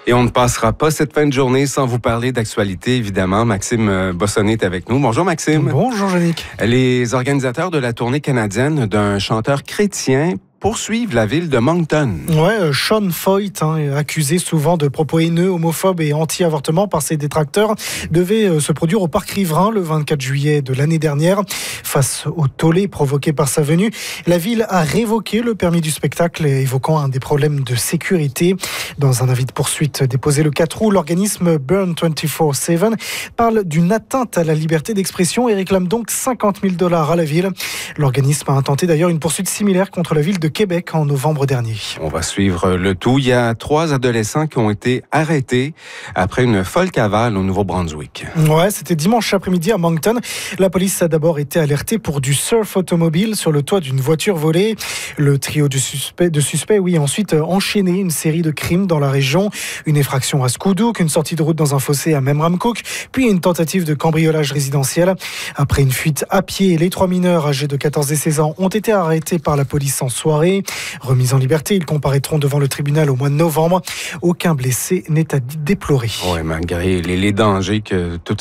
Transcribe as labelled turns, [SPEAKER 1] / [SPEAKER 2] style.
[SPEAKER 1] Et on ne passera pas cette fin de journée sans vous parler d'actualité, évidemment. Maxime Bossonnet est avec nous. Bonjour, Maxime.
[SPEAKER 2] Bonjour, Yannick.
[SPEAKER 1] Les organisateurs de la tournée canadienne d'un chanteur chrétien poursuivent la ville de Moncton.
[SPEAKER 2] Ouais, Sean Foyt, accusé souvent de propos haineux, homophobes et anti-avortement par ses détracteurs, devait se produire au parc riverain le 24 juillet de l'année dernière. Face au tollé provoqué par sa venue, la ville a révoqué le permis du spectacle, évoquant des problèmes de sécurité. Dans un avis de poursuite déposé le 4 août, l'organisme Burn 24/7 parle d'une atteinte à la liberté d'expression et réclame donc 50 000 $ à la ville. L'organisme a intenté d'ailleurs une poursuite similaire contre la ville de Québec en novembre dernier.
[SPEAKER 1] On va suivre le tout. Il y a 3 adolescents qui ont été arrêtés après une folle cavale au Nouveau-Brunswick.
[SPEAKER 2] Ouais, c'était dimanche après-midi à Moncton. La police a d'abord été alertée pour du surf automobile sur le toit d'une voiture volée. Le trio de suspects, a ensuite enchaîné une série de crimes dans la région. Une effraction à Skoodook, une sortie de route dans un fossé à Memramcook, puis une tentative de cambriolage résidentiel. Après une fuite à pied, les 3 mineurs âgés de 14 et 16 ans ont été arrêtés par la police en soirée. Remis en liberté, ils comparaîtront devant le tribunal au mois de novembre. Aucun blessé n'est à déplorer.
[SPEAKER 1] Oui, malgré les dangers que toute